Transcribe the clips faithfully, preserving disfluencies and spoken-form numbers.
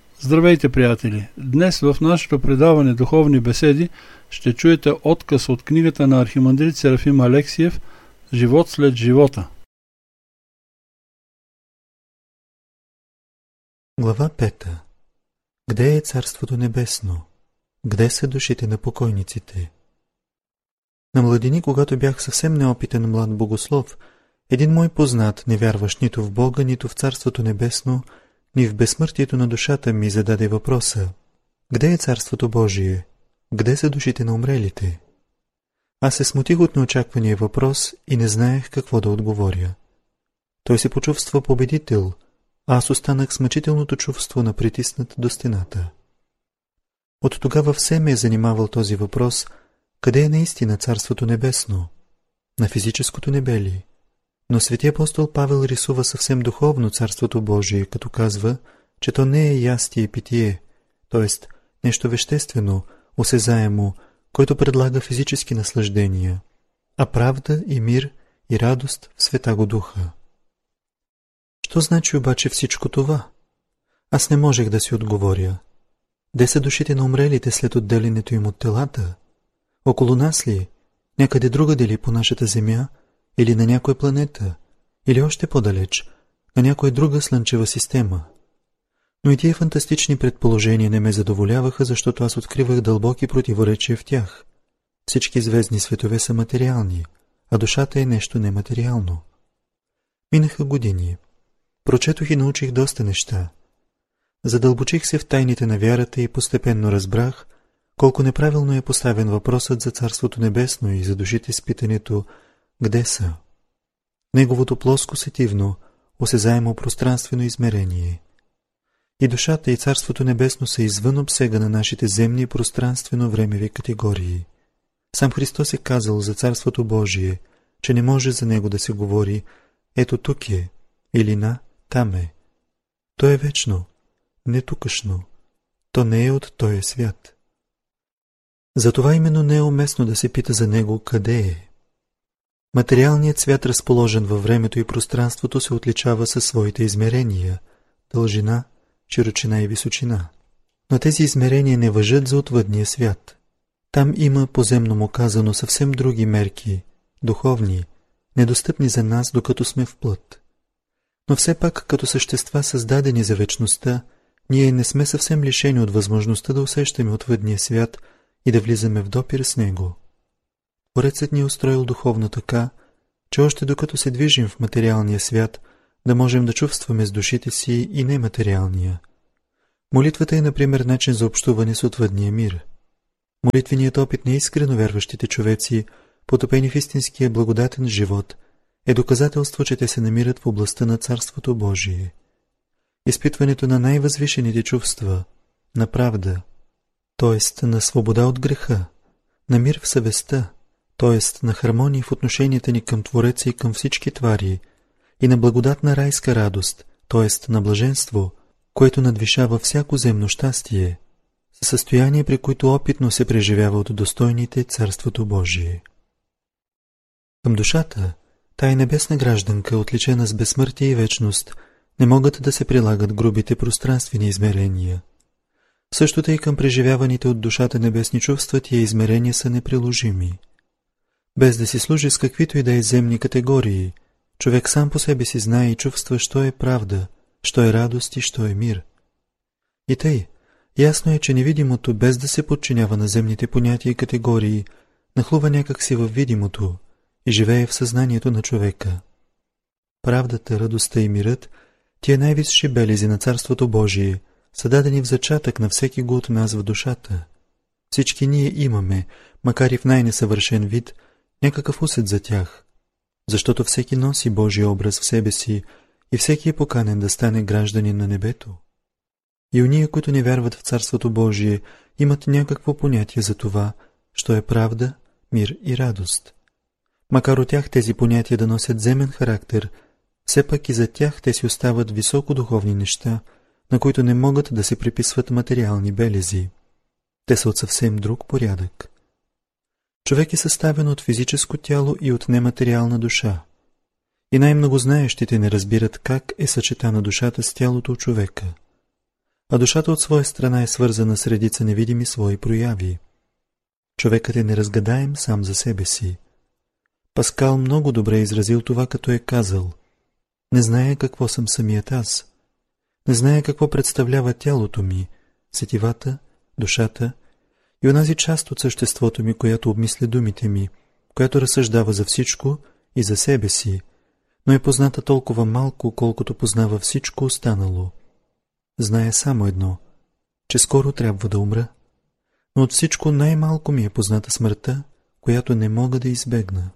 Здравейте, приятели! Днес в нашето предаване Духовни беседи ще чуете откъс от книгата на архимандрит Серафим Алексиев «Живот след живота». Глава пета. Где е Царството Небесно? Где са душите на покойниците? На младини, когато бях съвсем неопитен млад богослов, един мой познат, не вярващ нито в Бога, нито в Царството Небесно, ни в безсмъртието на душата ми зададе въпроса: где е Царството Божие? Где са душите на умрелите? Аз се смутих от неочаквания въпрос и не знаех какво да отговоря. Той се почувства победител, а аз останах с мъчителното чувство на притиснат до стената. От тогава все ме е занимавал този въпрос: къде е наистина Царството Небесно? На физическото небе ли? Но свети апостол Павел рисува съвсем духовно Царството Божие, като казва, че то не е ястие и питие, т.е. нещо веществено, осезаемо, което предлага физически наслаждения, а правда и мир и радост в Святаго Духа. Що значи обаче всичко това? Аз не можех да си отговоря. Де са душите на умрелите след отделянето им от телата? Около нас ли? Някъде другаде ли по нашата земя? Или на някоя планета? Или още по-далеч, на някоя друга слънчева система? Но и тия фантастични предположения не ме задоволяваха, защото аз откривах дълбоки противоречия в тях. Всички звездни светове са материални, а душата е нещо нематериално. Минаха години. Прочетох и научих доста неща. Задълбочих се в тайните на вярата и постепенно разбрах колко неправилно е поставен въпросът за Царството Небесно и за душите с питането «Где са?». Неговото плоско сетивно, осезаемо пространствено измерение. И душата и Царството Небесно са извън обсега на нашите земни пространствено-времеви категории. Сам Христос е казал за Царството Божие, че не може за него да се говори «Ето тук е» или «На, там е». То е вечно, не тукашно. То не е от този свят. Затова именно не е уместно да се пита за него къде е. Материалният свят, разположен във времето и пространството, се отличава със своите измерения – дължина, широчина и височина. Но тези измерения не важат за отвъдния свят. Там има, поземно му казано, съвсем други мерки, духовни, недостъпни за нас, докато сме в плът. Но все пак, като същества, създадени за вечността, ние не сме съвсем лишени от възможността да усещаме отвъдния свят и да влизаме в допир с него. Творецът ни е устроил духовно така, че още докато се движим в материалния свят, да можем да чувстваме с душите си и нематериалния. Молитвата е, например, начин за общуване с отвъдния мир. Молитвеният опит на искрено вярващите човеци, потопени в истинския благодатен живот, е доказателство, че те се намират в областта на Царството Божие. Изпитването на най-възвишените чувства, на правда, т.е. на свобода от греха, на мир в съвестта, т.е. на хармония в отношенията ни към Твореца и към всички твари, и на благодатна райска радост, т.е. на блаженство, което надвишава всяко земно щастие, са състояние, при които опитно се преживява от достойните Царството Божие. Към душата, тая небесна гражданка, отличена с безсмъртие и вечност, не могат да се прилагат грубите пространствени измерения. Същото и към преживяваните от душата небесни чувства, тия измерения са неприложими. Без да си служи с каквито и да е земни категории, човек сам по себе си знае и чувства, що е правда, що е радост и що е мир. И тъй, ясно е, че невидимото, без да се подчинява на земните понятия и категории, нахлува някак си във видимото и живее в съзнанието на човека. Правдата, радостта и мирът, тия най-висши белези на Царството Божие, са дадени в зачатък на всеки го от нас в душата. Всички ние имаме, макар и в най-несъвършен вид, някакъв усет за тях, защото всеки носи Божия образ в себе си и всеки е поканен да стане гражданин на небето. И уния, които не вярват в Царството Божие, имат някакво понятие за това, що е правда, мир и радост. Макар от тях тези понятия да носят земен характер, все пак и за тях те си остават високодуховни неща, на които не могат да се приписват материални белези. Те са от съвсем друг порядък. Човек е съставен от физическо тяло и от нематериална душа. И най-много знаещите не разбират как е съчетана душата с тялото човека. а душата от своя страна е свързана с редица невидими свои прояви. Човекът е неразгадаем сам за себе си. Паскал много добре е изразил това, като е казал: не зная какво съм самият аз. Не зная какво представлява тялото ми, сетивата, душата и онази част от съществото ми, която обмисля думите ми, която разсъждава за всичко и за себе си, но е позната толкова малко, колкото познава всичко останало. Зная само едно, че скоро трябва да умра, но от всичко най-малко ми е позната смъртта, която не мога да избегна.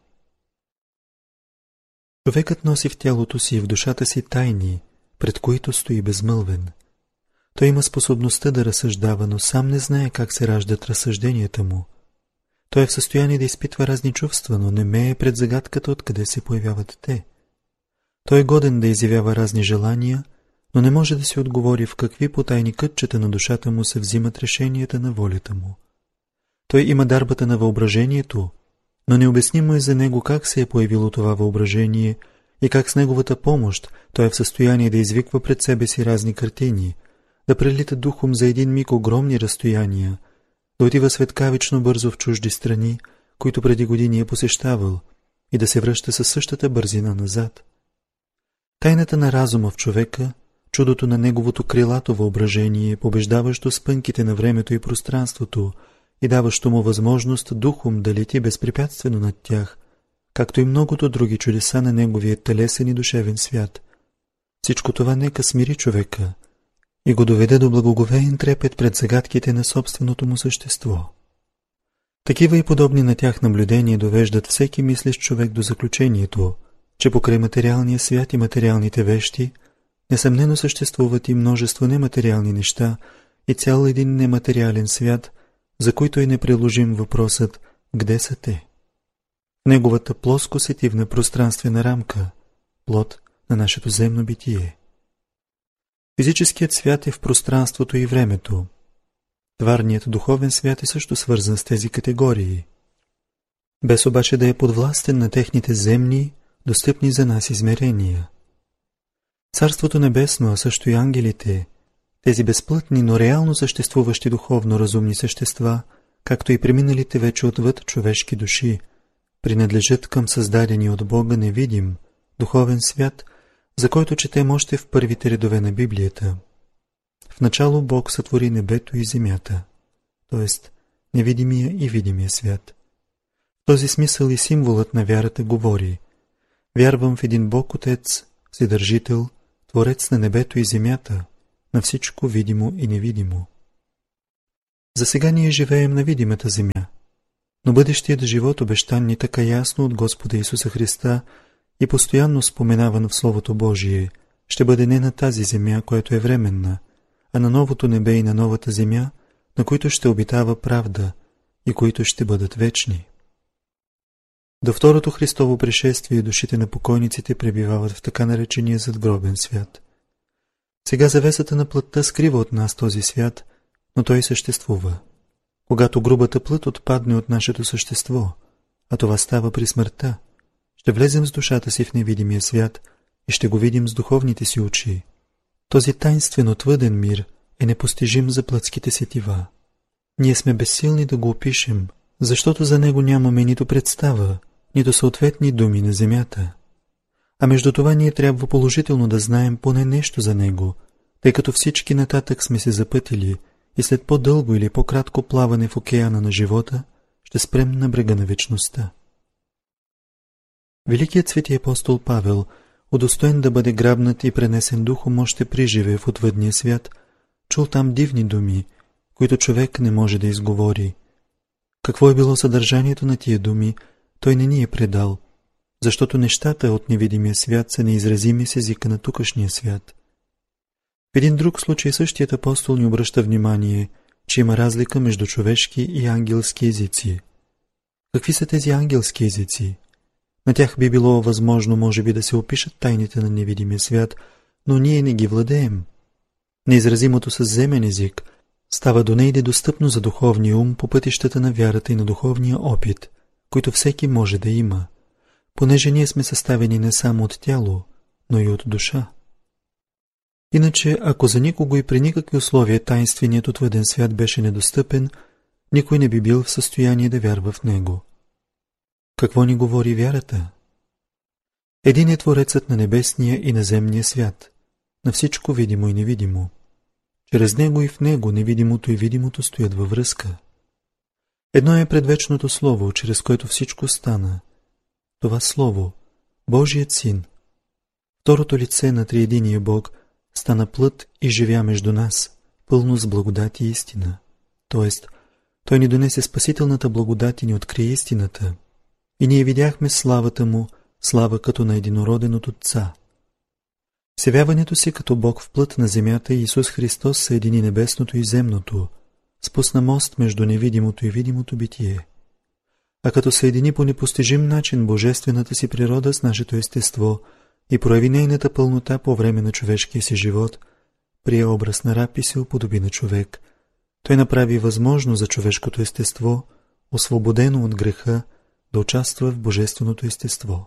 Човекът носи в тялото си и в душата си тайни, пред които стои безмълвен. Той има способността да разсъждава, но сам не знае как се раждат разсъжденията му. Той е в състояние да изпитва разни чувства, но не мее пред загадката откъде се появяват те. Той е годен да изявява разни желания, но не може да си отговори в какви потайни кътчета на душата му се взимат решенията на волята му. Той има дарбата на въображението, но необяснимо е за него как се е появило това въображение и как с неговата помощ той е в състояние да извиква пред себе си разни картини, да прелита духом за един миг огромни разстояния, да отива светкавично бързо в чужди страни, които преди години е посещавал, и да се връща със същата бързина назад. Тайната на разума в човека, чудото на неговото крилато въображение, побеждаващо спънките на времето и пространството и даващо му възможност духом да лети безпрепятствено над тях, както и многото други чудеса на неговия телесен и душевен свят. Всичко това нека смири човека и го доведе до благоговеен трепет пред загадките на собственото му същество. Такива и подобни на тях наблюдения довеждат всеки мислещ човек до заключението, че покрай материалния свят и материалните вещи несъмнено съществуват и множество нематериални неща и цял един нематериален свят, за които е неприложим въпросът «Къде са те?». Неговата плоско-сетивна пространствена рамка, плод на нашето земно битие. Физическият свят е в пространството и времето. Тварният духовен свят е също свързан с тези категории, без обаче да е подвластен на техните земни, достъпни за нас измерения. Царството небесно, а също и ангелите, тези безплътни, но реално съществуващи духовно разумни същества, както и преминалите вече отвъд човешки души, принадлежат към създадени от Бога невидим, духовен свят, за който четем още в първите редове на Библията. В начало Бог сътвори небето и земята, т.е. невидимия и видимия свят. В този смисъл и символът на вярата говори: вярвам в един Бог Отец, Вседържител, Творец на небето и земята, на всичко видимо и невидимо. За сега ние живеем на видимата земя, но бъдещият живот, обещан ни така ясно от Господа Исуса Христа и постоянно споменаван в Словото Божие, ще бъде не на тази земя, която е временна, а на новото небе и на новата земя, на които ще обитава правда и които ще бъдат вечни. До второто Христово пришествие душите на покойниците пребивават в така наречения задгробен свят. Сега завесата на плътта скрива от нас този свят, но той съществува. Когато грубата плът отпадне от нашето същество, а това става при смъртта, ще влезем с душата си в невидимия свят и ще го видим с духовните си очи. Този тайнствен отвъден мир е непостижим за плътските сетива. Ние сме безсилни да го опишем, защото за него нямаме нито представа, нито съответни думи на земята. А между това ние трябва положително да знаем поне нещо за него, тъй като всички нататък сме се запътили и след по-дълго или по-кратко плаване в океана на живота ще спрем на брега на вечността. Великият свети апостол Павел, удостоен да бъде грабнат и пренесен духом още при живе в отвъдния свят, чул там дивни думи, които човек не може да изговори. Какво е било съдържанието на тия думи, той не ни е предал, защото нещата от невидимия свят са неизразими с езика на тукашния свят. В един друг случай същият апостол ни обръща внимание, че има разлика между човешки и ангелски езици. Какви са тези ангелски езици? На тях би било възможно, може би, да се опишат тайните на невидимия свят, но ние не ги владеем. Неизразимото със земен език става до нейде достъпно за духовния ум по пътищата на вярата и на духовния опит, които всеки може да има, понеже ние сме съставени не само от тяло, но и от душа. Иначе, ако за никого и при никакви условия таинственият отвъден свят беше недостъпен, никой не би бил в състояние да вярва в него. Какво ни говори вярата? Един е Творецът на небесния и на земния свят, на всичко видимо и невидимо. Чрез него и в него невидимото и видимото стоят във връзка. Едно е предвечното Слово, чрез което всичко стана. Това Слово, Божият Син, второто лице на триединия Бог, стана плът и живя между нас, пълно с благодат и истина. Тоест, Той ни донесе спасителната благодат и ни откри истината. И ние видяхме славата Му, слава като на единороден от Отца. С явяването си като Бог в плът на земята Исус Христос съедини небесното и земното, спусна мост между невидимото и видимото битие. А като съедини по непостижим начин божествената си природа с нашето естество и прояви нейната пълнота по време на човешкия си живот, прие образ на раб и се уподоби на човек. Той направи възможно за човешкото естество, освободено от греха, да участва в божественото естество.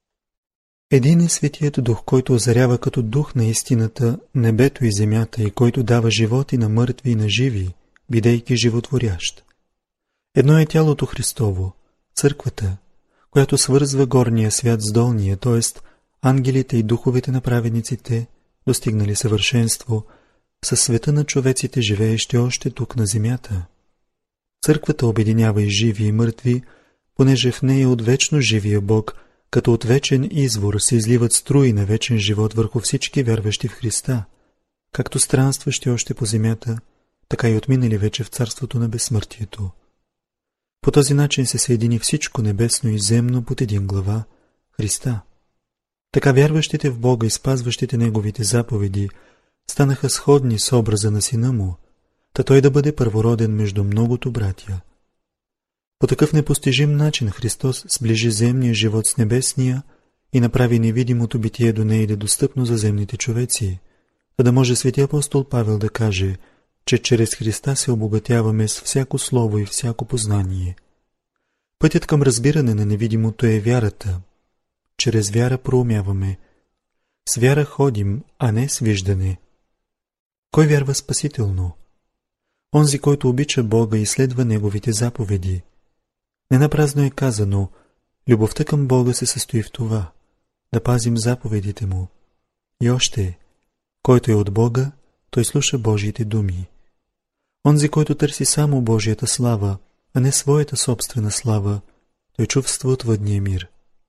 Един е Светият Дух, който озарява като дух на истината небето и земята и който дава живот и на мъртви и на живи, бидейки животворящ. Едно е тялото Христово, църквата, която свързва горния свят с долния, т.е. ангелите и духовете на праведниците, достигнали съвършенство, със света на човеците, живеещи още тук на земята. Църквата обединява и живи и мъртви, понеже в нея от вечно живия Бог, като от вечен извор се изливат струи на вечен живот върху всички вярващи в Христа, както странстващи още по земята, така и отминали вече в царството на безсмъртието. По този начин се съедини всичко небесно и земно под един глава – Христа. Така вярващите в Бога и спазващите Неговите заповеди станаха сходни с образа на Сина Му, та Той да бъде първороден между многото братя. По такъв непостижим начин Христос сближи земния живот с небесния и направи невидимото битие до нея достъпно за земните човеци, за да може свети апостол Павел да каже, че чрез Христа се обогатяваме с всяко слово и всяко познание. Пътят към разбиране на невидимото е вярата. Чрез вяра проумяваме. С вяра ходим, а не с виждане. Кой вярва спасително? Онзи, който обича Бога и следва Неговите заповеди. Ненапразно е казано, любовта към Бога се състои в това, да пазим заповедите Му. И още, който е от Бога, той слуша Божиите думи. Онзи, който търси само Божията слава, а не своята собствена слава, той чувства отвъдния мир.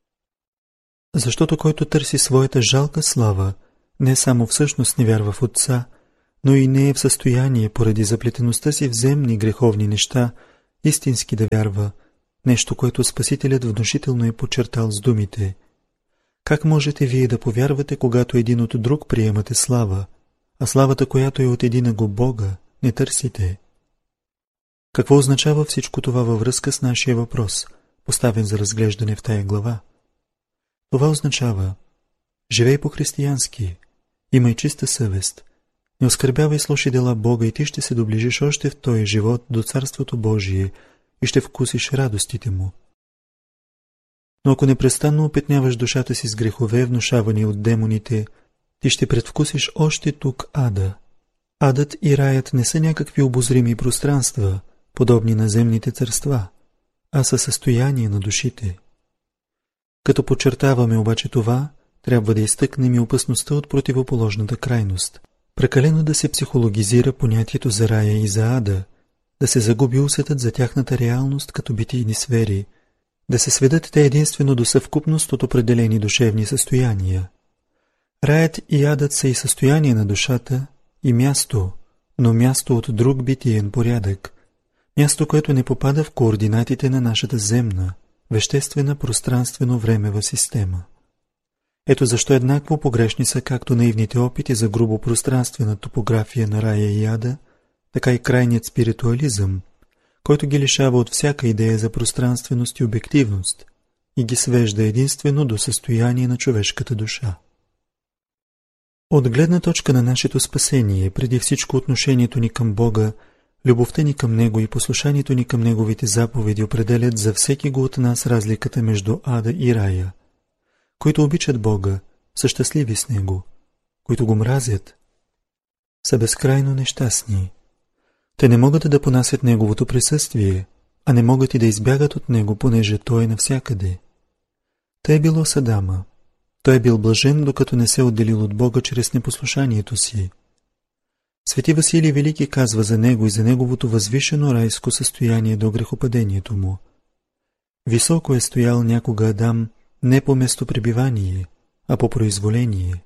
Защото който търси своята жалка слава, не само всъщност не вярва в Отца, но и не е в състояние, поради заплетеността си в земни греховни неща, истински да вярва, нещо, което Спасителят внушително е подчертал с думите: как можете вие да повярвате, когато един от друг приемате слава, а славата, която е от единого Бога, не търсите? Какво означава всичко това във връзка с нашия въпрос, поставен за разглеждане в тая глава? Това означава: живей по-християнски, имай чиста съвест, не оскърбявай с лоши дела Бога и ти ще се доближиш още в този живот до Царството Божие и ще вкусиш радостите Му. Но ако непрестанно опетняваш душата си с грехове, внушавани от демоните, ти ще предвкусиш още тук ада. Адът и раят не са някакви обозрими пространства, подобни на земните царства, а са състояние на душите. Като подчертаваме обаче това, трябва да изтъкнем и опасността от противоположната крайност. Прекалено да се психологизира понятието за рая и за ада, да се загуби усетът за тяхната реалност като битийни сфери, да се сведат те единствено до съвкупност от определени душевни състояния. Раят и адът са и състояние на душата, и място, но място от друг битиен порядък, място, което не попада в координатите на нашата земна, веществена пространствено-времева система. Ето защо еднакво погрешни са както наивните опити за грубо пространствена топография на рая и ада, така и крайният спиритуализъм, който ги лишава от всяка идея за пространственост и обективност и ги свежда единствено до състояние на човешката душа. От гледна точка на нашето спасение, преди всичко отношението ни към Бога, любовта ни към Него и послушанието ни към Неговите заповеди определят за всеки го от нас разликата между ада и рая. Които обичат Бога, са щастливи с Него. Които го мразят, са безкрайно нещастни. Те не могат да понасят Неговото присъствие, а не могат и да избягат от Него, понеже Той е навсякъде. Тъй е било с Адама. Той е бил блажен, докато не се отделил от Бога чрез непослушанието си. Свети Василий Велики казва за него и за неговото възвишено райско състояние до грехопадението му. Високо е стоял някога Адам не по местопребивание, а по произволение.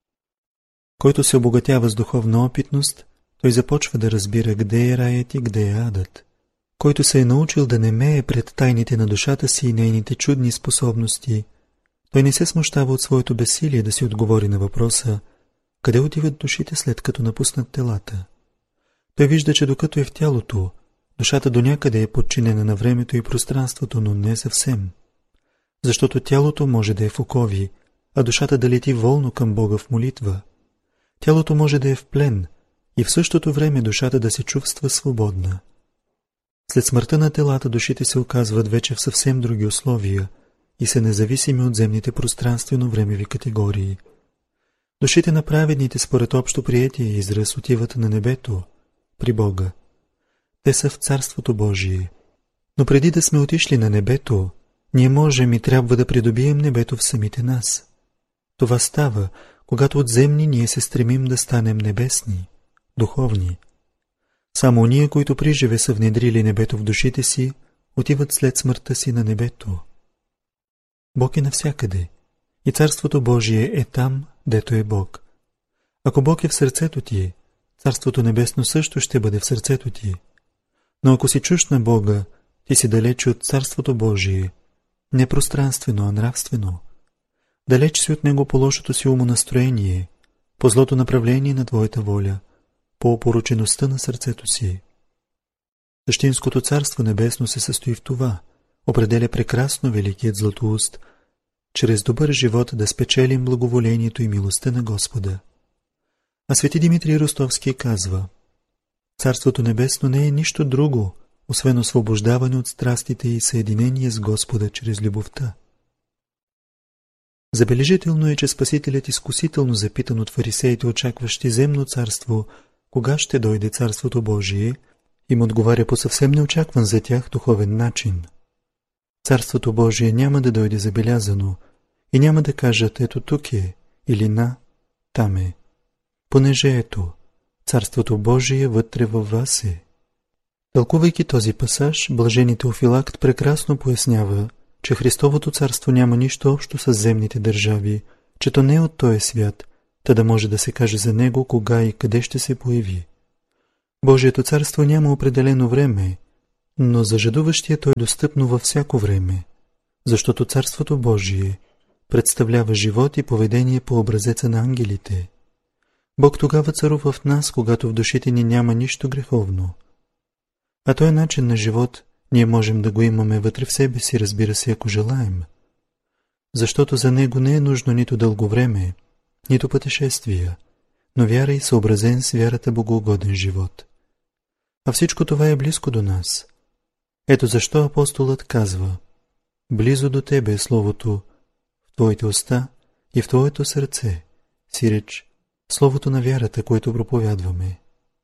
Който се обогатява с духовна опитност, той започва да разбира къде е раят и къде е адът. Който се е научил да немее пред тайните на душата си и нейните чудни способности, той не се смущава от своето безсилие да си отговори на въпроса къде отиват душите след като напуснат телата. Той вижда, че докато е в тялото, душата до някъде е подчинена на времето и пространството, но не съвсем. Защото тялото може да е в окови, а душата да лети волно към Бога в молитва. Тялото може да е в плен и в същото време душата да се чувства свободна. След смъртта на телата душите се оказват вече в съвсем други условия и са независими от земните пространствено-времеви категории. Душите на праведните според общо приетия израз отиват на небето, при Бога. Те са в Царството Божие. Но преди да сме отишли на небето, ние можем и трябва да придобием небето в самите нас. Това става, когато от земни ние се стремим да станем небесни, духовни. Само ония, които приживе са внедрили небето в душите си, отиват след смъртта си на небето. Бог е навсякъде и Царството Божие е там, дето е Бог. Ако Бог е в сърцето ти, Царството Небесно също ще бъде в сърцето ти. Но ако си чужд на Бога, ти си далеч от Царството Божие, не пространствено, а нравствено. Далеч си от Него по лошото си умонастроение, по злото направление на твоята воля, по опорочеността на сърцето си. Същинското Царство Небесно се състои в това, определя прекрасно великият Златоуст, чрез добър живот да спечелим благоволението и милостта на Господа. А свети Димитрий Ростовски казва: Царството Небесно не е нищо друго, освен освобождаване от страстите и съединение с Господа чрез любовта. Забележително е, че Спасителят изкусително запитан от фарисеите, очакващи земно царство, кога ще дойде Царството Божие, им отговаря по съвсем неочакван за тях духовен начин. Царството Божие няма да дойде забелязано и няма да кажат ето тук е или на, там е, понеже ето, Царството Божие вътре във вас е. Тълкувайки този пасаж, блажени Теофилакт прекрасно пояснява, че Христовото царство няма нищо общо с земните държави, че то не е от този свят, та да може да се каже за него кога и къде ще се появи. Божието царство няма определено време, но за жадуващия то е достъпно във всяко време, защото Царството Божие представлява живот и поведение по образеца на ангелите. Бог тогава царува в нас, когато в душите ни няма нищо греховно. А този начин на живот ние можем да го имаме вътре в себе си, разбира се, ако желаем. Защото за него не е нужно нито дълго време, нито пътешествия, но вяра и съобразен с вярата богоугоден живот. А всичко това е близко до нас. Ето защо апостолът казва: близо до тебе е Словото, в твоите уста и в твоето сърце, сиреч Словото на вярата, което проповядваме.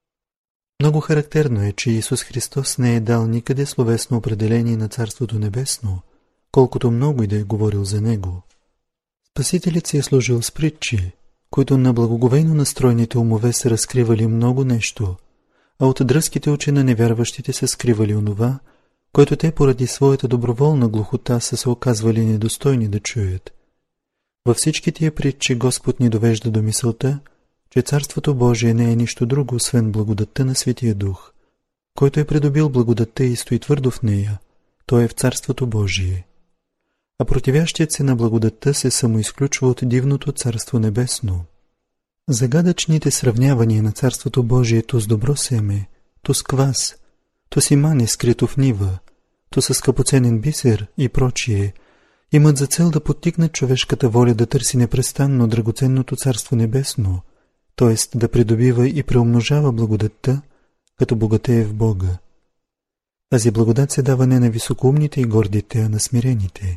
Много характерно е, че Исус Христос не е дал никъде словесно определение на Царството Небесно, колкото много и да е говорил за него. Спасителят си е служил с притчи, които на благоговейно настроените умове са разкривали много нещо, а от дръзките очи на невярващите са скривали онова, което те поради своята доброволна глухота са се оказвали недостойни да чуят. Във всички тия притчи Господ ни довежда до мисълта, че Царството Божие не е нищо друго, освен благодатта на Светия Дух, който е придобил благодатта и стои твърдо в нея, той е в Царството Божие. А противящият се на благодатта се самоизключва от дивното Царство Небесно. Загадъчните сравнявания на Царството Божие то с добро семе, то с квас, то с имане скрито в нива, то с скъпоценен бисер и прочие, имат за цел да подтикнат човешката воля да търси непрестанно драгоценното Царство Небесно, т.е. да придобива и преумножава благодатта, като богатее в Бога. Тази благодат се дава не на високоумните и гордите, а на смирените.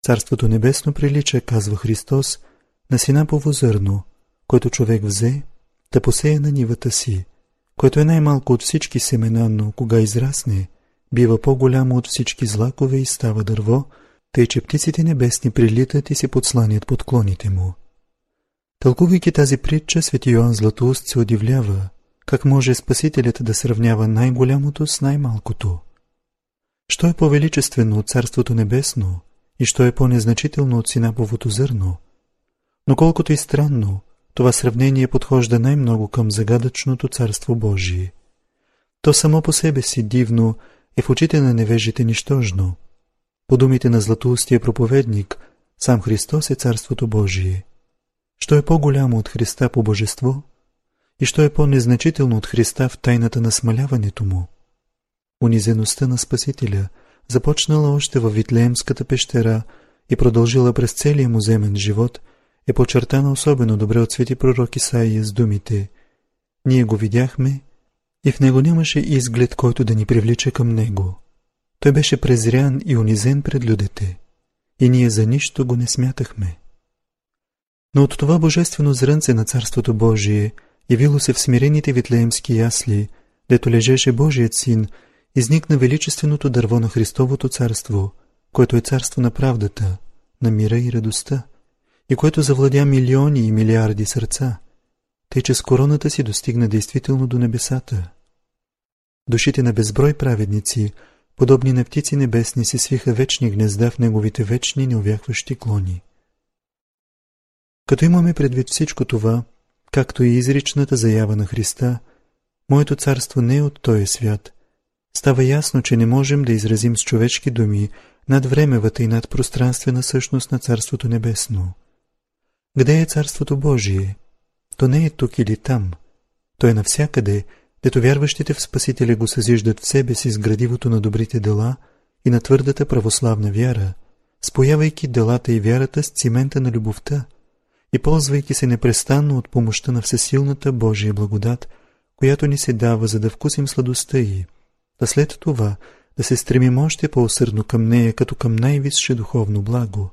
Царството Небесно прилича, казва Христос, на синапово зърно, което човек взе да посея на нивата си, което е най-малко от всички семена, но кога израсне, бива по-голямо от всички злакове и става дърво, тъй че птиците небесни прилитат и се подсланят под клоните му. Тълкувайки тази притча, свети Йоан Златоуст се удивлява, как може Спасителят да сравнява най-голямото с най-малкото. Що е по-величествено от Царството небесно и що е по-незначително от синаповото зърно? Но колкото и странно, това сравнение подхожда най-много към загадъчното Царство Божие. То само по себе си дивно е в очите на невежите нищожно. По думите на златоустия проповедник, сам Христос е Царството Божие. Що е по-голямо от Христа по божество и що е по-незначително от Христа в тайната на смаляването му? Унизеността на Спасителя, започнала още във Витлеемската пещера и продължила през целия му земен живот, е подчертана особено добре от свети пророк Исаия с думите: «Ние го видяхме и в него нямаше изглед, който да ни привлича към него. Той беше презрян и унизен пред людите, и ние за нищо го не смятахме». Но от това божествено зрънце на Царството Божие явило се в смирените витлеемски ясли, дето лежеше Божият син, изникна величественото дърво на Христовото царство, което е царство на правдата, на мира и радостта, и което завладя милиони и милиарди сърца, тъй че с короната си достигна действително до небесата. Душите на безброй праведници, подобни на птици небесни, се свиха вечни гнезда в неговите вечни неувяхващи клони. Като имаме предвид всичко това, както и изричната заява на Христа, моето царство не е от този свят, става ясно, че не можем да изразим с човешки думи над времевата и над пространствена същност на Царството Небесно. Къде е Царството Божие? То не е тук или там. То е навсякъде, дето вярващите в Спасителя го съзиждат в себе си с градивото на добрите дела и на твърдата православна вяра, споявайки делата и вярата с цимента на любовта и ползвайки се непрестанно от помощта на всесилната Божия благодат, която ни се дава, за да вкусим сладостта й, а след това да се стремим още по-усърдно към нея, като към най-висше духовно благо.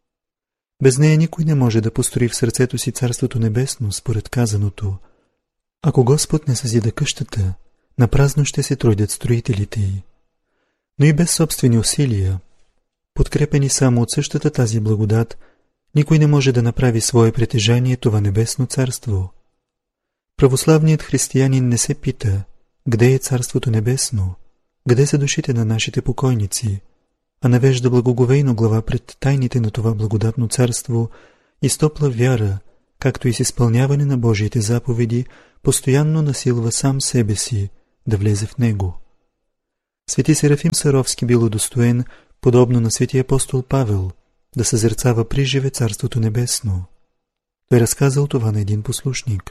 Без нея никой не може да построи в сърцето си Царството Небесно, според казаното: ако Господ не съзида къщата, напразно ще се трудят строителите й. Но и без собствени усилия, подкрепени само от същата тази благодат, никой не може да направи свое притежание това небесно царство. Православният християнин не се пита: къде е Царството Небесно, къде са душите на нашите покойници, а навежда благоговейно глава пред тайните на това благодатно царство и с топла вяра, както и с изпълняване на Божиите заповеди, постоянно насилва сам себе си да влезе в него. Свети Серафим Саровски бил удостоен, подобно на свети апостол Павел, да съзерцава приживе Царството Небесно. Той разказал това на един послушник: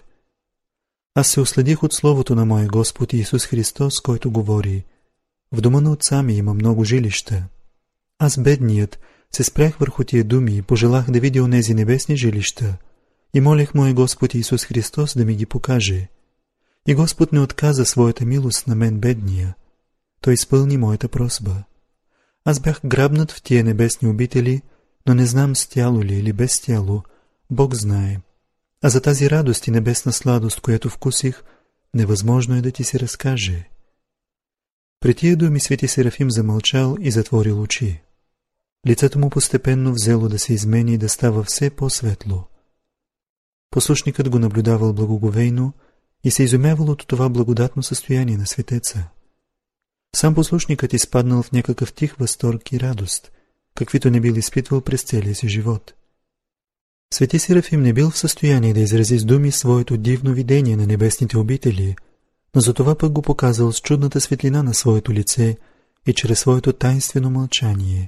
аз се усладих от словото на моя Господ Исус Христос, който говори: в дома на отца ми има много жилища. Аз, бедният, се спрях върху тия думи и пожелах да видя онези небесни жилища и молех моя Господ Исус Христос да ми ги покаже. И Господ не отказа своята милост на мен, бедния. Той изпълни моята просба. Аз бях грабнат в тия небесни обители, но не знам с тяло ли или без тяло, Бог знае. А за тази радост и небесна сладост, която вкусих, невъзможно е да ти се разкаже. При тия думи свети Серафим замълчал и затворил очи. Лицето му постепенно взело да се измени и да става все по-светло. Послушникът го наблюдавал благоговейно и се изумявал от това благодатно състояние на светеца. Сам послушникът изпаднал в някакъв тих възторг и радост, каквито не бил изпитвал през целия си живот. Свети Серафим не бил в състояние да изрази с думи своето дивно видение на небесните обители, но затова пък го показал с чудната светлина на своето лице и чрез своето таинствено мълчание.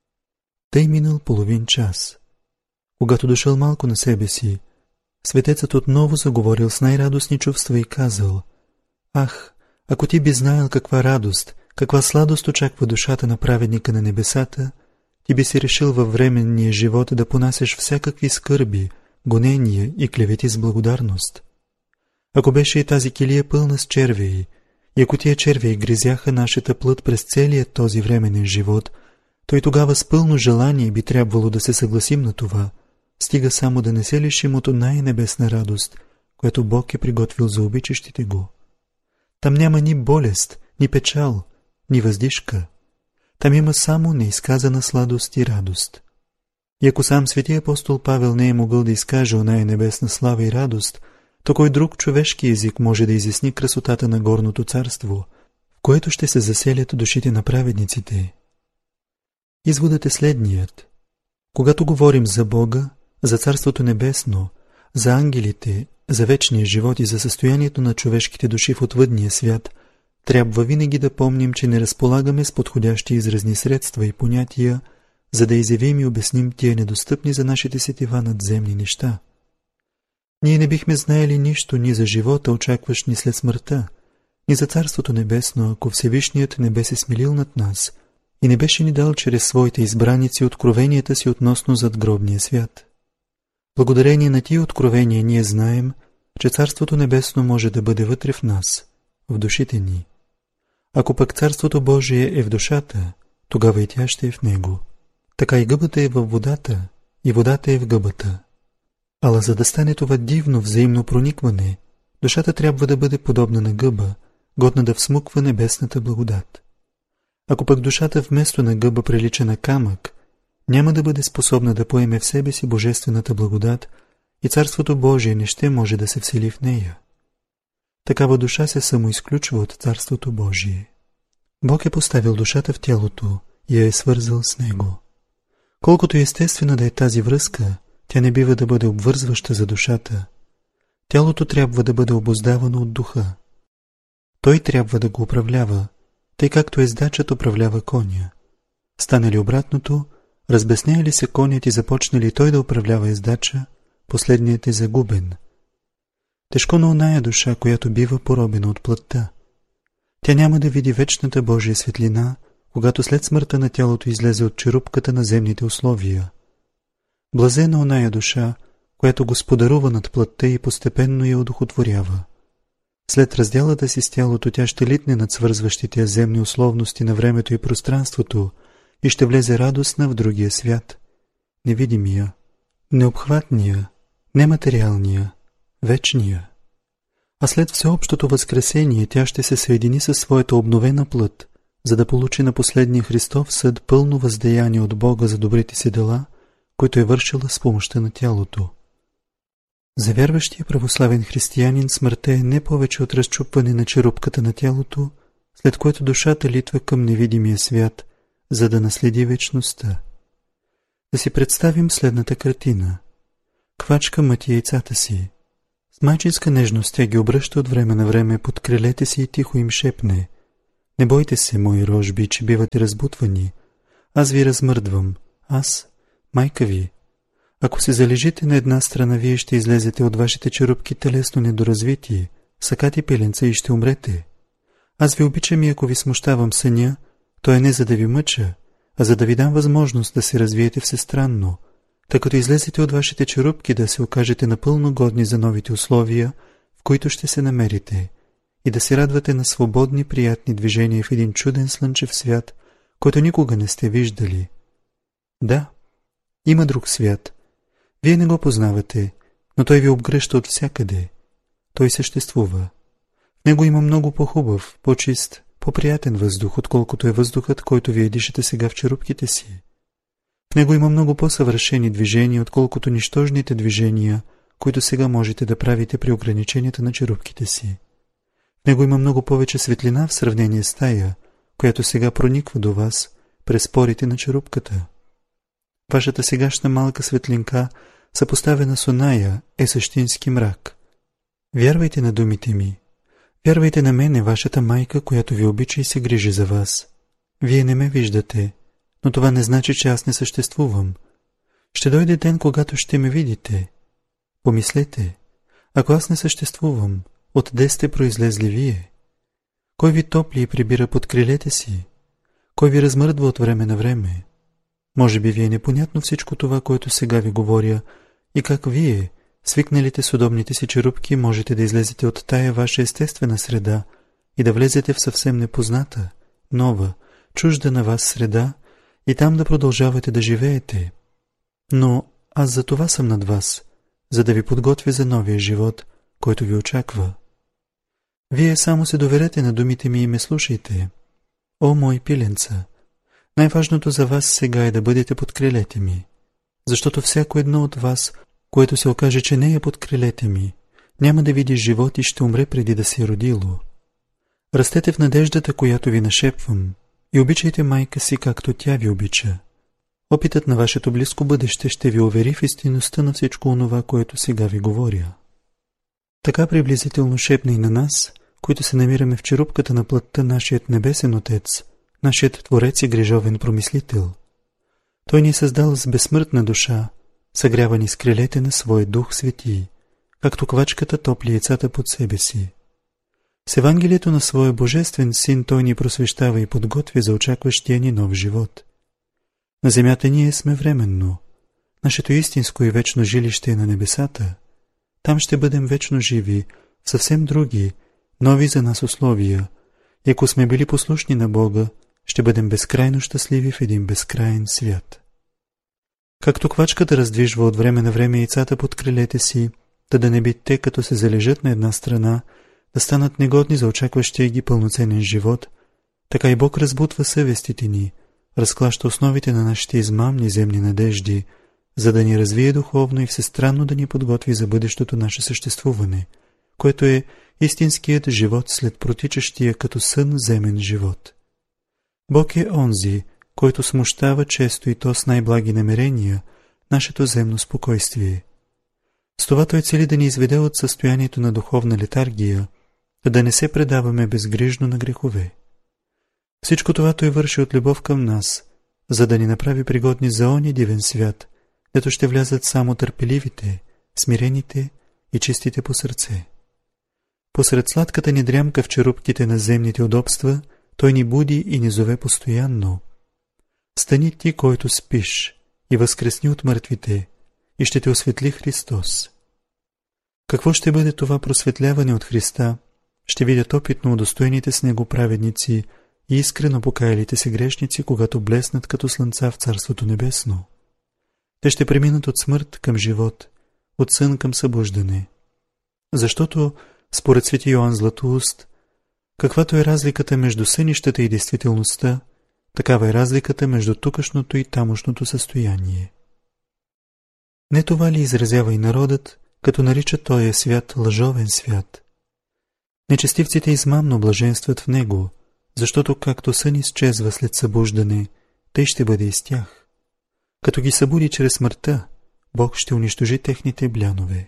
Тъй минал половин час. Когато дошъл малко на себе си, светецът отново заговорил с най-радостни чувства и казал: ах, ако ти би знаел каква радост, каква сладост очаква душата на праведника на небесата, ти би си решил във временния живот да понасяш всякакви скърби, гонения и клевети с благодарност. Ако беше и тази килия пълна с червеи, и ако тия червеи гризяха нашата плът през целият този временен живот, то и тогава с пълно желание би трябвало да се съгласим на това, стига само да не се лишим от оная небесна радост, което Бог е приготвил за обичащите го. Там няма ни болест, ни печал, ни въздишка. Там има само неизказана сладост и радост. И ако сам свети апостол Павел не е могъл да изкаже оная небесна слава и радост, то кой друг човешки език може да изясни красотата на горното царство, в което ще се заселят душите на праведниците? Изводът е следният. Когато говорим за Бога, за Царството Небесно, за ангелите, за вечния живот и за състоянието на човешките души в отвъдния свят, трябва винаги да помним, че не разполагаме с подходящи изразни средства и понятия, за да изявим и обясним тия недостъпни за нашите сетива надземни неща. Ние не бихме знаели нищо ни за живота, очакващ ни след смъртта, ни за Царството Небесно, ако Всевишният не бе се смилил над нас и не беше ни дал чрез своите избраници откровенията си относно задгробния свят. Благодарение на тия откровения ние знаем, че Царството Небесно може да бъде вътре в нас, в душите ни. Ако пък Царството Божие е в душата, тогава и тя ще е в него. Така и гъбата е във водата, и водата е в гъбата. Ала за да стане това дивно взаимно проникване, душата трябва да бъде подобна на гъба, годна да всмуква небесната благодат. Ако пък душата вместо на гъба прилича на камък, няма да бъде способна да поеме в себе си божествената благодат и Царството Божие не ще може да се всели в нея. Такава душа се самоизключва от Царството Божие. Бог е поставил душата в тялото и я е свързал с него. Колкото естествено да е тази връзка, тя не бива да бъде обвързваща за душата. Тялото трябва да бъде обуздавано от духа. Той трябва да го управлява, тъй както ездачът управлява коня. Стане ли обратното, разбеснее ли се конят и започне ли той да управлява ездача, последният е загубен. Тежко на оная душа, която бива поробена от плътта. Тя няма да види вечната Божия светлина, когато след смъртта на тялото излезе от черупката на земните условия. Блазена оная душа, която господарува над плътта и постепенно я одухотворява. След разделата си с тялото тя ще литне над свързващите земни условности на времето и пространството и ще влезе радостна в другия свят, невидимия, необхватния, нематериалния, вечния. А след всеобщото възкресение тя ще се съедини със своята обновена плът, за да получи на последния Христов съд пълно въздеяние от Бога за добрите си дела, които е вършила с помощта на тялото. За вярващия православен християнин смъртта е не повече от разчупване на черупката на тялото, след което душата литва към невидимия свят, за да наследи вечността. Да си представим следната картина. Квачка мъти яйцата си. С майчинска нежност тя ги обръща от време на време под крилете си и тихо им шепне: „Не бойте се, мои рожби, че бивате разбутвани. Аз ви размърдвам. Аз, майка ви. Ако се залежите на една страна, вие ще излезете от вашите черупки телесно недоразвитие, сакати пеленца и ще умрете. Аз ви обичам и ако ви смущавам съня, то е не за да ви мъча, а за да ви дам възможност да се развиете всестранно, тъй като излезете от вашите черупки да се окажете напълно годни за новите условия, в които ще се намерите, и да се радвате на свободни, приятни движения в един чуден слънчев свят, който никога не сте виждали. Да, има друг свят. Вие не го познавате, но той ви обгръща от всякъде. Той съществува. В него има много по-хубав, по-чист, по-приятен въздух, отколкото е въздухът, който вие дишате сега в черупките си. В него има много по-съвършени движения, отколкото нищожните движения, които сега можете да правите при ограниченията на черупките си. В него има много повече светлина в сравнение с тая, която сега прониква до вас през порите на черупката. Вашата сегашна малка светлинка, съпоставена с оная, е същински мрак. Вярвайте на думите ми. Вярвайте на мене, вашата майка, която ви обича и се грижи за вас. Вие не ме виждате, но това не значи, че аз не съществувам. Ще дойде ден, когато ще ме видите. Помислете, ако аз не съществувам, отде сте произлезли вие? Кой ви топли и прибира под крилете си? Кой ви размърдва от време на време? Може би ви е непонятно всичко това, което сега ви говоря, и как вие, свикналите с удобните си черупки, можете да излезете от тая ваша естествена среда и да влезете в съвсем непозната, нова, чужда на вас среда и там да продължавате да живеете. Но аз за това съм над вас, за да ви подготвя за новия живот, който ви очаква. Вие само се доверете на думите ми и ме слушайте. О, мои пиленца! Най-важното за вас сега е да бъдете под крилете ми, защото всяко едно от вас, което се окаже, че не е под крилете ми, няма да види живот и ще умре преди да се е родило. Растете в надеждата, която ви нашепвам, и обичайте майка си, както тя ви обича. Опитът на вашето близко бъдеще ще ви увери в истинността на всичко онова, което сега ви говоря. Така приблизително шепне и на нас, които се намираме в черупката на плътта, нашият небесен Отец, нашият Творец и грижовен промислител. Той ни е създал с безсмъртна душа, съгрявани с крилете на своя Дух Свети, както квачката топли яйцата под себе си. С Евангелието на своя Божествен Син Той ни просвещава и подготвя за очакващия ни нов живот. На земята ние сме временно. Нашето истинско и вечно жилище е на небесата. Там ще бъдем вечно живи, в съвсем други, нови за нас условия. И ако сме били послушни на Бога, ще бъдем безкрайно щастливи в един безкрайен свят. Както квачката раздвижва от време на време яйцата под крилете си, та да не би те, като се залежат на една страна, да станат негодни за очакващия ги пълноценен живот, така и Бог разбутва съвестите ни, разклаща основите на нашите измамни земни надежди, за да ни развие духовно и всестранно да ни подготви за бъдещото наше съществуване, което е истинският живот след протичащия като сън земен живот. Бог е онзи, който смущава често и то с най-благи намерения нашето земно спокойствие. С това Той цели да ни изведе от състоянието на духовна летаргия, да не се предаваме безгрижно на грехове. Всичко това Той върши от любов към нас, за да ни направи пригодни за оня дивен свят, дето ще влязат само търпеливите, смирените и чистите по сърце. Посред сладката ни дрямка в черупките на земните удобства, Той ни буди и ни зове постоянно. Стани ти, който спиш, и възкресни от мъртвите, и ще те осветли Христос. Какво ще бъде това просветляване от Христа, ще видят опитно удостоените с Него праведници и искрено покаялите се грешници, когато блеснат като слънца в Царството Небесно. Те ще преминат от смърт към живот, от сън към събуждане. Защото, според свети Йоан Златоуст, каквато е разликата между сънищата и действителността, такава е разликата между тукашното и тамошното състояние. Не това ли изразява и народът, като нарича този свят лъжовен свят? Нечестивците измамно блаженстват в него, защото както сън изчезва след събуждане, тъй ще бъде и с тях. Като ги събуди чрез смъртта, Бог ще унищожи техните блянове.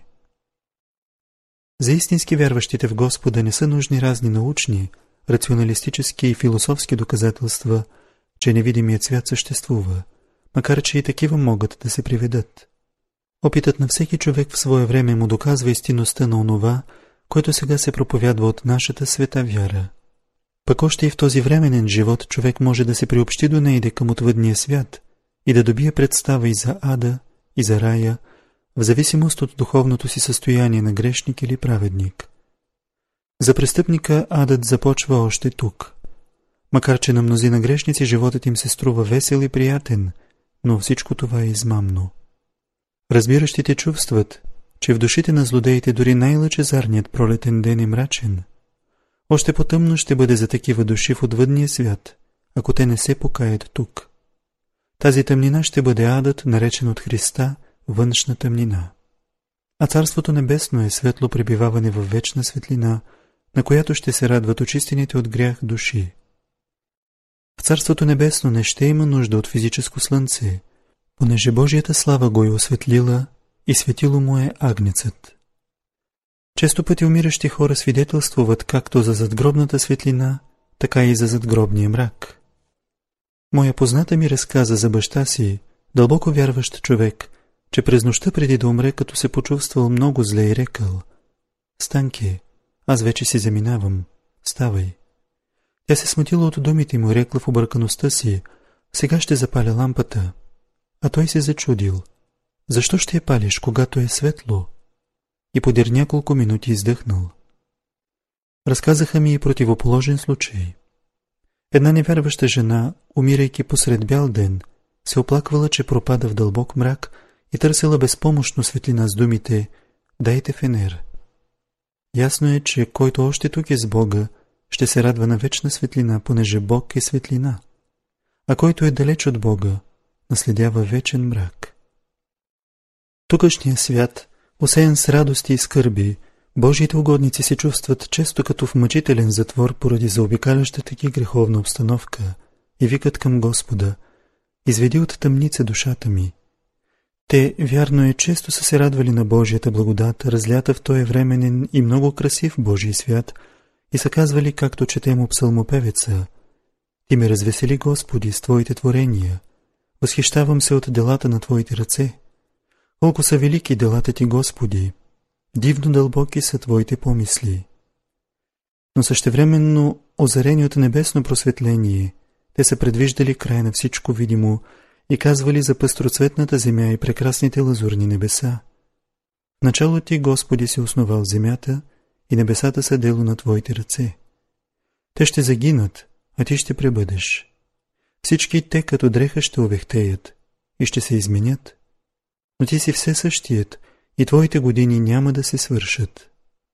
За истински вярващите в Господа не са нужни разни научни, рационалистически и философски доказателства, че невидимият свят съществува, макар че и такива могат да се приведат. Опитът на всеки човек в свое време му доказва истинността на онова, което сега се проповядва от нашата света вяра. Пък още и в този временен живот човек може да се приобщи до неиде към отвъдния свят и да добие представа и за ада, и за рая, в зависимост от духовното си състояние на грешник или праведник. За престъпника адът започва още тук. Макар че на мнозина грешници животът им се струва весел и приятен, но всичко това е измамно. Разбиращите чувстват, че в душите на злодеите дори най-лъчезарният пролетен ден е мрачен. Още по-тъмно ще бъде за такива души в отвъдния свят, ако те не се покаят тук. Тази тъмнина ще бъде адът, наречен от Христа външна тъмнина. А Царството Небесно е светло пребиваване в вечна светлина, на която ще се радват очистените от грях души. В Царството Небесно не ще има нужда от физическо слънце, понеже Божията слава го е осветлила и светило му е агнецът. Често пъти умиращи хора свидетелствуват както за задгробната светлина, така и за задгробния мрак. Моя позната ми разказа за баща си, дълбоко вярващ човек, че през нощта преди да умре, като се почувствал много зле и рекал: „Станке, аз вече си заминавам, ставай“. Тя се смутила от думите му и рекла в объркаността си: „Сега ще запаля лампата“. А той се зачудил: „Защо ще я палиш, когато е светло?“ И подир няколко минути издъхнал. Разказаха ми и противоположен случай. Една невярваща жена, умирайки посред бял ден, се оплаквала, че пропада в дълбок мрак и търсила безпомощно светлина с думите: „Дайте фенер“. Ясно е, че който още тук е с Бога, ще се радва на вечна светлина, понеже Бог е светлина, а който е далеч от Бога, наследява вечен мрак. Тукашният свят, осеян с радости и скърби, Божиите угодници се чувстват често като в мъчителен затвор поради заобикалящата ги греховна обстановка и викат към Господа: изведи от тъмница душата ми. Те, вярно е, често са се радвали на Божията благодат, разлята в този временен и много красив Божий свят, и са казвали, както четем у псалмопевеца: Ти ме развесели, Господи, с Твоите творения. Възхищавам се от делата на Твоите ръце. Колко са велики делата Ти, Господи! Дивно дълбоки са Твоите помисли. Но същевременно, озарени от небесно просветление, те са предвиждали край на всичко видимо и казвали за пъстроцветната земя и прекрасните лазурни небеса. В начало Ти, Господи, си основал земята и небесата са дело на Твоите ръце. Те ще загинат, а Ти ще пребъдеш. Всички те като дреха ще увехтеят и ще се изменят, но Ти си все същият и Твоите години няма да се свършат.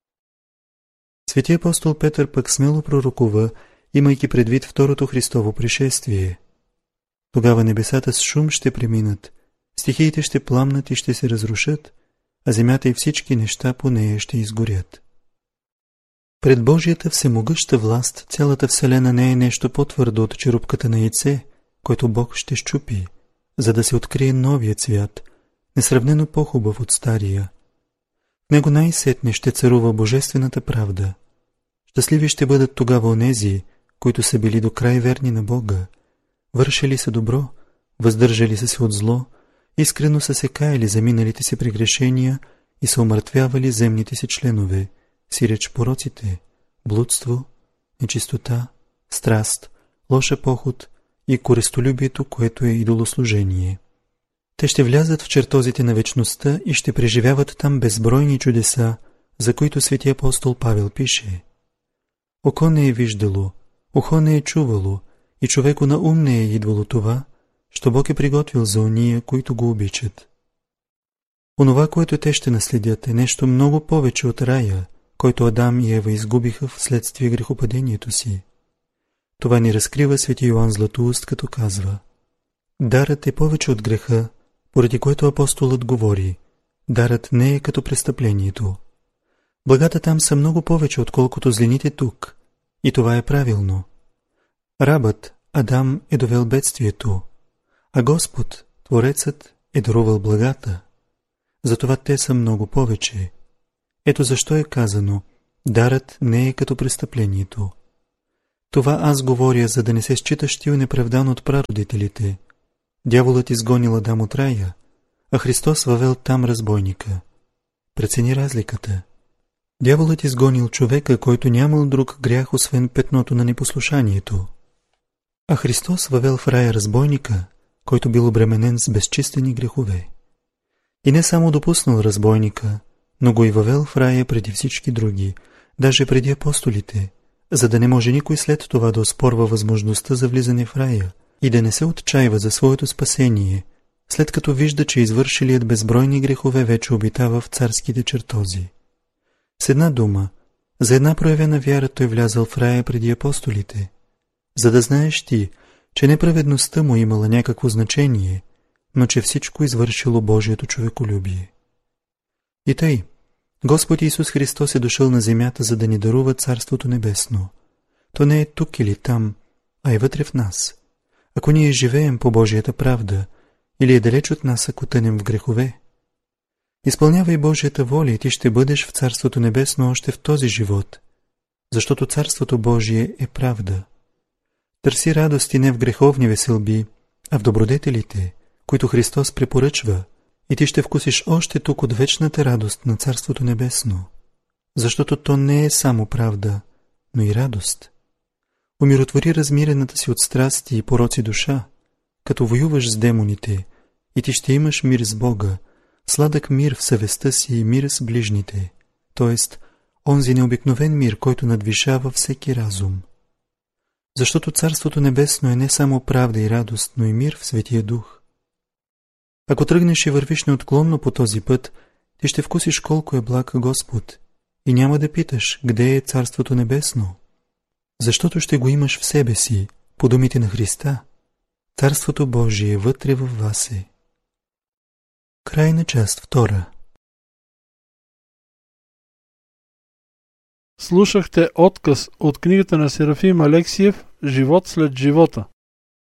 Свети апостол Петър пък смело пророкува, имайки предвид второто Христово пришествие. Тогава небесата с шум ще преминат, стихиите ще пламнат и ще се разрушат, а земята и всички неща по нея ще изгорят. Пред Божията всемогъща власт цялата вселена не е нещо по-твърдо от черупката на яйце, който Бог ще щупи, за да се открие новият свят, несравнено по-хубав от стария. В него най-сетне ще царува божествената правда. Щастливи ще бъдат тогава онези, които са били до край верни на Бога, вършили са добро, въздържали са се от зло, искрено са се каяли за миналите си прегрешения и са умъртвявали земните си членове, сиреч пороците, блудство, нечистота, страст, лоша поход и корестолюбието, което е идолослужение. Те ще влязат в чертозите на вечността и ще преживяват там безбройни чудеса, за които свети апостол Павел пише: Око не е виждало, ухо не е чувало и човеку на ум не е идвало това, що Бог е приготвил за ония, които го обичат. Онова, което те ще наследят, е нещо много повече от рая, който Адам и Ева изгубиха вследствие грехопадението си. Това ни разкрива свети Йоан Златоуст, като казва: Дарът е повече от греха, поради което апостолът говори: дарът не е като престъплението. Благата там са много повече, отколкото злените тук, и това е правилно. Рабът, Адам, е довел бедствието, а Господ, Творецът, е дарувал благата. Затова те са много повече. Ето защо е казано: дарът не е като престъплението. Това аз говоря, за да не се считаш ти неправдан от прародителите. Дяволът изгонил Адам от рая, а Христос въвел там разбойника. Прецени разликата. Дяволът изгонил човека, който нямал друг грях, освен петното на непослушанието. А Христос въвел в рая разбойника, който бил обременен с безчистени грехове. И не само допуснал разбойника, но го и въвел в рая преди всички други, даже преди апостолите, за да не може никой след това да оспорва възможността за влизане в рая и да не се отчаива за своето спасение, след като вижда, че извършилият безбройни грехове вече обитава в царските чертози. С една дума, за една проявена вяра той влязал в рая преди апостолите, за да знаеш ти, че неправедността му имала някакво значение, но че всичко извършило Божието човеколюбие. И тъй, Господ Исус Христос е дошъл на земята, за да ни дарува Царството Небесно. То не е тук или там, а е вътре в нас. Ако ние живеем по Божията правда, или е далеч от нас, ако тънем в грехове, изпълнявай Божията воля и ти ще бъдеш в Царството Небесно още в този живот, защото Царството Божие е правда. Търси радости не в греховни веселби, а в добродетелите, които Христос препоръчва, и ти ще вкусиш още тук от вечната радост на Царството Небесно, защото то не е само правда, но и радост. Умиротвори размирената си от страсти и пороци душа, като воюваш с демоните, и ти ще имаш мир с Бога, сладък мир в съвестта си и мир с ближните, т.е. онзи необикновен мир, който надвишава всеки разум. Защото Царството Небесно е не само правда и радост, но и мир в Светия Дух. Ако тръгнеш и вървиш неотклонно по този път, ти ще вкусиш колко е благ Господ и няма да питаш, къде е Царството Небесно, защото ще го имаш в себе си, по думите на Христа. Царството Божие вътре във вас е. Край на част втора. Слушахте отказ от книгата на Серафим Алексиев «Живот след живота».